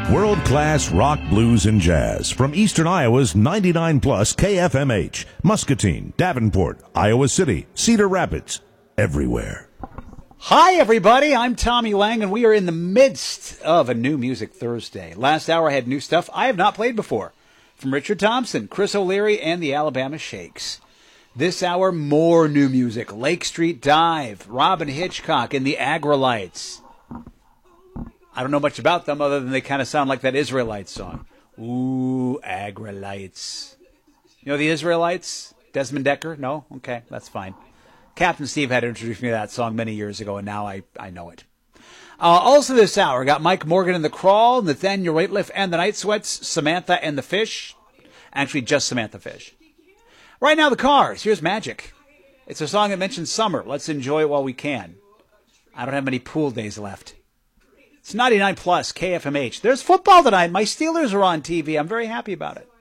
World-class rock, blues, and jazz from Eastern Iowa's 99 plus KFMH, Muscatine, Davenport, Iowa City, Cedar Rapids, everywhere. Hi, everybody. I'm Tommy Lang, and we are in the midst of a New Music Thursday. Last hour I had new stuff I have not played before from Richard Thompson, Chris O'Leary, and the Alabama Shakes. This hour, more new music. Lake Street Dive, Robin Hitchcock, and the Aggrolites. I don't know much about them other than they kind of sound like that Israelites song. Ooh, Aggrolites. You know the Israelites? Desmond Decker? No? Okay, that's fine. Captain Steve had introduced me to that song many years ago, and now I know it. Also this hour, got Mike Morgan and the Crawl, Nathaniel Rateliff and the Night Sweats, Samantha and the Fish. Actually, just Samantha Fish. Right now, the Cars. Here's Magic. It's a song that mentions summer. Let's enjoy it while we can. I don't have many pool days left. It's 99 plus KFMH. There's football tonight. My Steelers are on TV. I'm very happy about it.